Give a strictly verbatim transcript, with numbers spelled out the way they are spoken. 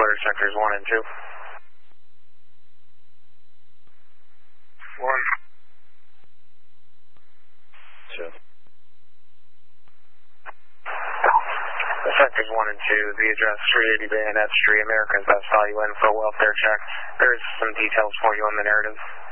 clear sectors one and two. One. Two. Sectors one and two, the address three eighty Bayonet Street, America's Best Value in for a welfare check. There's some details for you on the narrative.